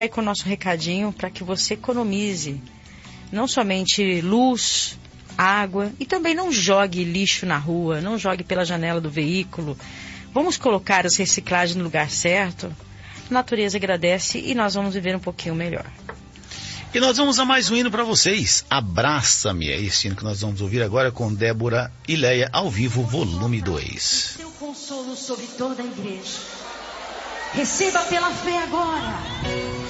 com o nosso recadinho para que você economize não somente luz, água, e também não jogue lixo na rua, não jogue pela janela do veículo. Vamos colocar as reciclagens no lugar certo. A natureza agradece e nós vamos viver um pouquinho melhor. E nós vamos a mais um hino para vocês. Abraça-me. É esse hino que nós vamos ouvir agora com Débora e Leia, ao vivo, volume 2. Seu consolo sobre toda a igreja. Receba pela fé agora.